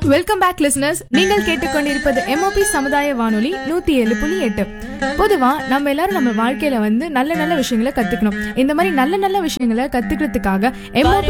Welcome back listeners. நீங்கள் கேட்டுக்கொண்டிருப்பது MOP சமுதாய வானொலி 107.8. பொதுவா நம்ம எல்லாரும் நம்ம வாழ்க்கையில நல்ல நல்ல விஷயங்களை கத்துக்கணும். இந்த மாதிரி நல்ல நல்ல விஷயங்களை கத்துக்கிறதுக்காக MOP